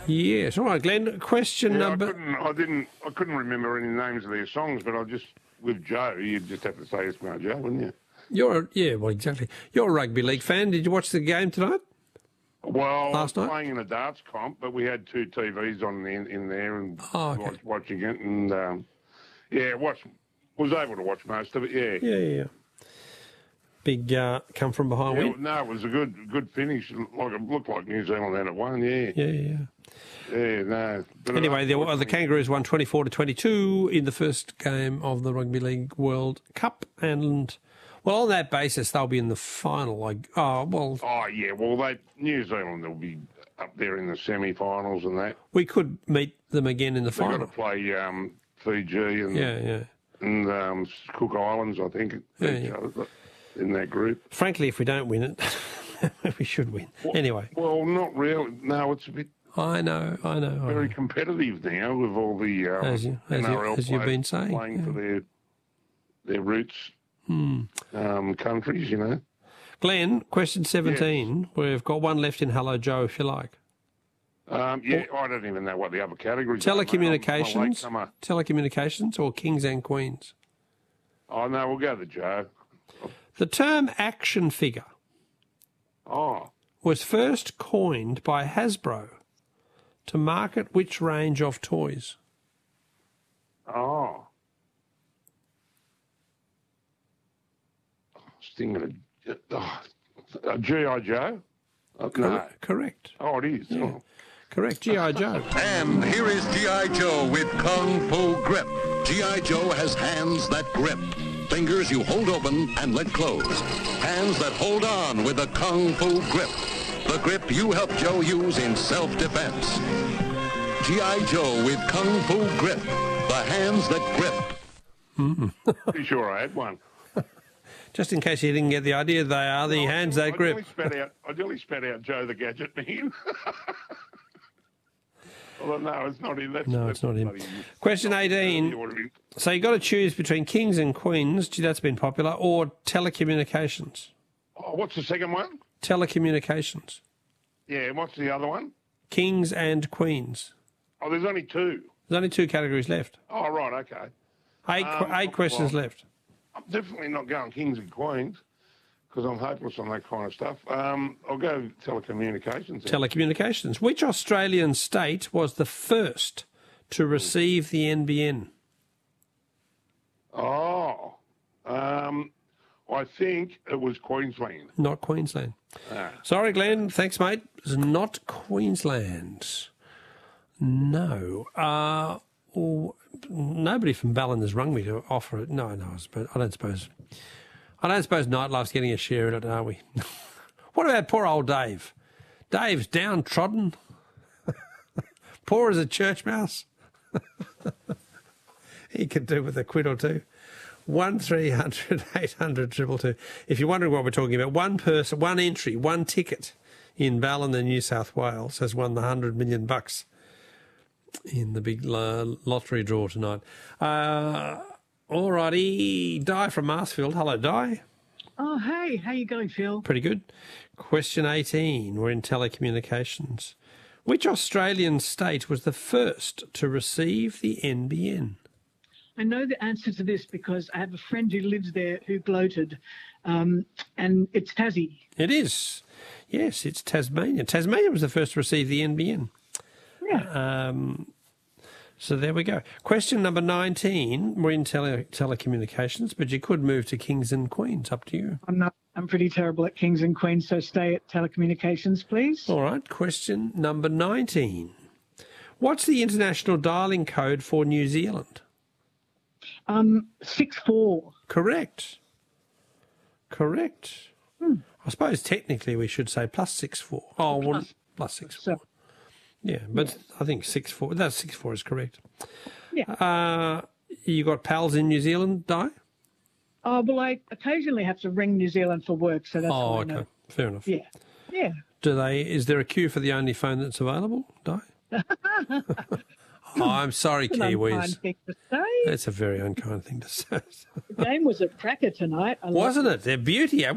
Yes. All right, Glenn. Question number... I couldn't remember any names of their songs, but with Joe, you'd just have to say Eskimo Joe, wouldn't you? Well, exactly. You're a rugby league fan. Did you watch the game tonight? Well, last night? Playing in a darts comp, but we had two TVs on in there and watching it, and was able to watch most of it. Yeah. Big come from behind win. No, it was a good finish. Like it looked like New Zealand had it won. Yeah. Yeah, no. But anyway, the Kangaroos won 24-22 in the first game of the Rugby League World Cup, and on that basis, they'll be in the final. New Zealand will be up there in the semi-finals and that. We could meet them again in the final. They've got to play Fiji and Cook Islands, I think, each other in that group. Frankly, if we don't win it, we should win. Anyway. Well, not really. No, it's a bit. I know. Very competitive now with all the NRL as you've been saying, playing for their roots countries, you know. Glenn, question 17. Yes. We've got one left in Hello Joe, if you like. I don't even know what the other categories are. Telecommunications or Kings and Queens? Oh, no, we'll go to Joe. The term action figure was first coined by Hasbro to market which range of toys? Oh. G.I. Joe? No. Correct. Oh, it is. Yeah. Correct, G.I. Joe. And here is G.I. Joe with Kung Fu Grip. G.I. Joe has hands that grip. Fingers you hold open and let close. Hands that hold on with a Kung Fu Grip. The grip you help Joe use in self-defense. G.I. Joe with Kung Fu Grip. The hands that grip. Pretty sure I had one. Just in case you didn't get the idea, they are the hands that grip. I nearly spat out Joe the Gadget Man. Well, no, it's not him. It's not him. Question 18. So you've got to choose between Kings and Queens, that's been popular, or telecommunications. Oh, what's the second one? Telecommunications. Yeah, and what's the other one? Kings and Queens. Oh, there's only two. There's only two categories left. Oh, right, okay. Eight questions left. I'm definitely not going Kings and Queens because I'm hopeless on that kind of stuff. I'll go telecommunications. Telecommunications. Which Australian state was the first to receive the NBN? Oh, I think it was Queensland. Not Queensland. Sorry, Glenn. Thanks, mate. It's not Queensland. No. Nobody from Ballin has rung me to offer it. No, I don't suppose Nightlife's getting a share in it, are we? What about poor old Dave? Dave's downtrodden. Poor as a church mouse. He could do with a quid or two. 1300 800 222. If you're wondering what we're talking about, one person, one entry, one ticket in Ballin in New South Wales has won the $100 million in the big lottery draw tonight. All righty, Di from Marsfield. Hello, Di. Oh, hey. How you going, Phil? Pretty good. Question 18. We're in telecommunications. Which Australian state was the first to receive the NBN? I know the answer to this because I have a friend who lives there who gloated, and it's Tassie. It is. Yes, it's Tasmania. Tasmania was the first to receive the NBN. Yeah. So there we go. Question number 19. We're in telecommunications, but you could move to Kings and Queens. Up to you. I'm pretty terrible at Kings and Queens, so stay at telecommunications, please. All right. Question number 19. What's the international dialing code for New Zealand? 64. Correct. I suppose technically we should say +64. Oh, well, +64. Yeah, but I think 6'4". That's 6'4" is correct. Yeah. You got pals in New Zealand, Di? Oh, well, I occasionally have to ring New Zealand for work, so that's why I know. Fair enough. Yeah. Is there a queue for the only phone that's available, Di? I'm sorry, Kiwis. Unkind thing to say. That's a very unkind thing to say. The game was a cracker tonight. Wasn't it? They're beauty.